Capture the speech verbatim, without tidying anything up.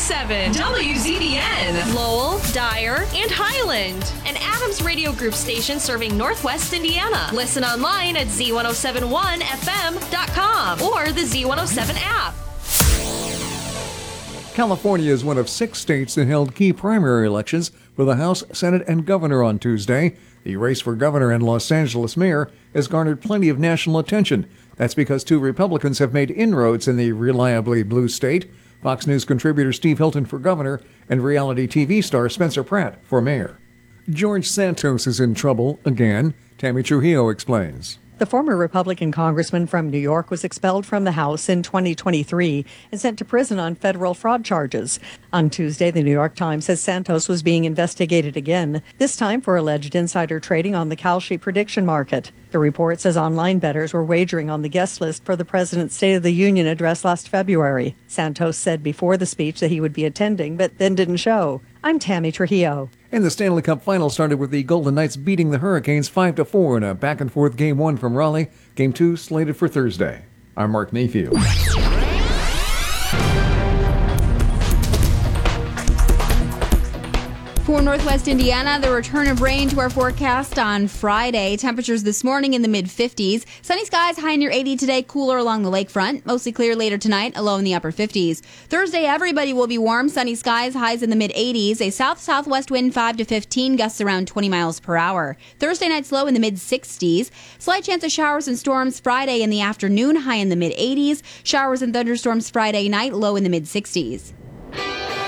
seven W Z B N. Lowell, Dyer, and Highland. An Adams Radio Group station serving Northwest Indiana. Listen online at Z ten seventy-one F M dot com or the Z one oh seven app. California is one of six states that held key primary elections for the House, Senate, and governor on Tuesday. The race for governor and Los Angeles mayor has garnered plenty of national attention. That's because two Republicans have made inroads in the reliably blue state. Fox News contributor Steve Hilton for governor and reality T V star Spencer Pratt for mayor. George Santos is in trouble again. Tammy Trujillo explains. The former Republican congressman from New York was expelled from the House in twenty twenty-three and sent to prison on federal fraud charges. On Tuesday, the New York Times says Santos was being investigated again, this time for alleged insider trading on the Kalshi prediction market. The report says online bettors were wagering on the guest list for the president's State of the Union address last February. Santos said before the speech that he would be attending, but then didn't show. I'm Tammy Trujillo. And the Stanley Cup final started with the Golden Knights beating the Hurricanes five to four in a back-and-forth Game one from Raleigh. Game two slated for Thursday. I'm Mark Mayfield. For Northwest Indiana, the return of rain to our forecast on Friday. Temperatures this morning in the mid-fifties. Sunny skies, high near eighty today, cooler along the lakefront. Mostly clear later tonight, a low in the upper fifties. Thursday, everybody will be warm. Sunny skies, highs in the mid-eighties. A south-southwest wind five to fifteen, gusts around twenty miles per hour. Thursday night's low in the mid-sixties. Slight chance of showers and storms Friday in the afternoon, high in the mid-eighties. Showers and thunderstorms Friday night, low in the mid-sixties.